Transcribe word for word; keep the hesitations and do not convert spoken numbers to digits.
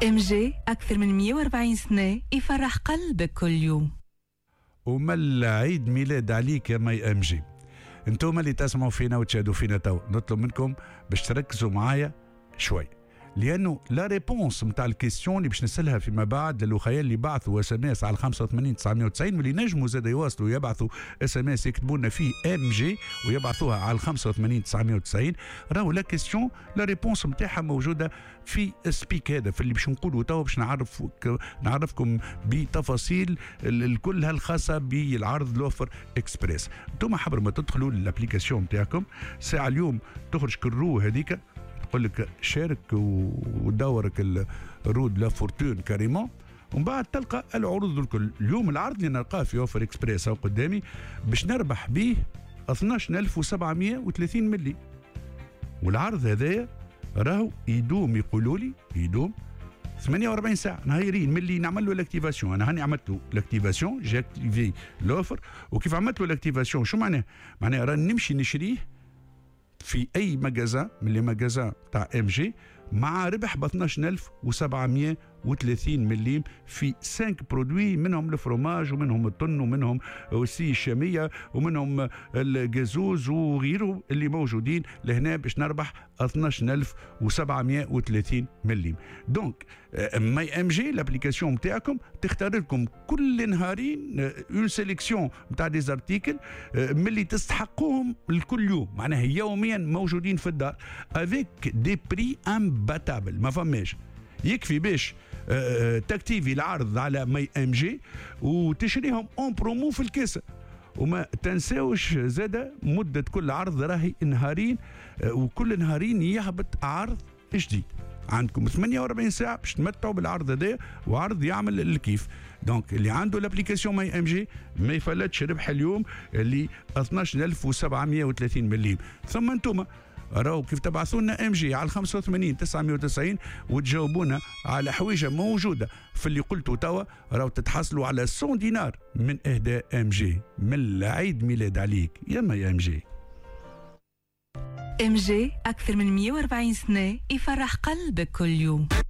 ام جي أكثر من مئة وأربعين سنة يفرح قلبك كل يوم. ومل عيد ميلاد عليك يا مي ام جي. انتم اللي تسمعوا فينا وتشاهدوا فينا تو، نطلب منكم باش تركزوا معايا شوي، لانه لا ريبونس نتاع الكيستيون اللي باش نسالها فيما بعد للوخيال اللي بعثوا اس ام اس على خمسة وثمانين تسعمئة وتسعين، واللي نجموا زاد يواصلوا يبعثوا اس ام اس يكتبوا لنا فيه ام جي ويبعثوها على خمسة وثمانين تسعمئة وتسعين. راهو لا كيستيون لا ريبونس نتاعها موجوده في سبيك هذا، في اللي باش نقولوا تو باش نعرف نعرفكم بتفاصيل الكل الخاصه بالعرض لوفر اكسبريس. انتم حبر ما تدخلوا للابليكاسيون نتاعكم ساعه اليوم تخرج كرو هذيك تقول لك شارك ودورك الرود لا فورتون كاريمون، ومن بعد تلقى العروض الكل. اليوم العرض اللي نلقاه في اوفر اكسبريس او قدامي باش نربح به اثناش ألف وسبعمئة وثلاثين ملي، والعرض هذايا راهو يدوم، يقولوا لي يدوم ثمانية وأربعين ساعه نهارين من اللي نعمل له الاكتيفاسيون. انا هاني عملت له الاكتيفاسيون، جي اكتيفي لوفر، وكيف عملت له الاكتيفاسيون شو معناه؟ معناه راني نمشي نشريه في اي مجازان من لي مجازان تاع ام جي مع ربح ب اثناش ألف وسبعمئة وثلاثين مليم في خمسة برودوي، منهم الفرomage ومنهم الطن ومنهم اوسي الشاميه ومنهم الجازوز وغيره اللي موجودين لهنا باش نربح اثناش ألف وسبعمئة وثلاثين مليم. دونك ماي ام جي الابليكاسيون نتاعكم تختار لكم كل نهارين اون سيليكسيون نتاع دي زارتيكل ملي تستحقوهم الكل يوم، معناها يوميا موجودين في الدار افيك دي بري امباتابل. ما فماش يكفي باش أه تكتيفي العرض على ماي ام جي وتشريهم اون برومو في الكاسه، وما تنساوش زاده مده كل عرض راهي نهارين، أه وكل نهارين يهبط عرض جديد. عندكم ثمانية وأربعين ساعه باش تمتعوا بالعرض هذا، وعرض يعمل الكيف. دونك اللي عنده الابليكاسيون ماي ام جي ما يفلتش ربح اليوم اللي اثناش ألف وسبعمئة وثلاثين مليم. ثم انتم راهو كيف تبعثوا لنا ام جي على خمسة وثمانين تسعمئة وتسعين وتجاوبونا على حويجه موجوده في اللي قلته توا، راهو تتحصلوا على مئة دينار من اهداء ام جي من عيد ميلاد عليك يا ما ام جي. ام جي اكثر من مئة وأربعين سنه يفرح قلبك كل يوم.